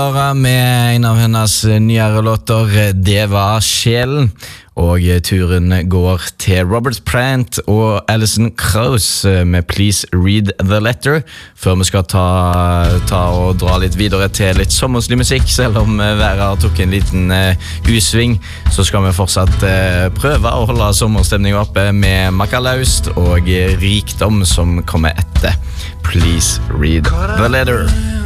Med en av hennes nyere låter, det var Sjelen. Og turen går til Robert Plant og Alison Krauss med Please Read the Letter. Før vi skal ta og dra litt videre til litt sommerslig musikk, selv om været tok en liten usving, så skal vi fortsatt prøve å holde sommerstemningen oppe med Makalaust og Rikdom som kommer etter Please Read the Letter.